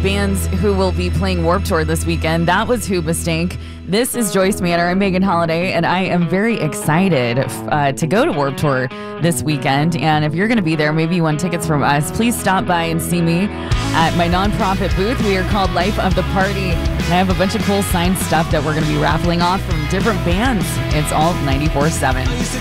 bands who will be playing Warped Tour this weekend. That was Hoobastank. This is Joyce Manor. I'm Megan Holiday, and I am very excited to go to Warped Tour this weekend. And if you're going to be there, maybe you want tickets from us, please stop by and see me at my nonprofit booth. We are called Life of the Party. I have a bunch of cool signed stuff that we're going to be raffling off from different bands. It's all 94.7.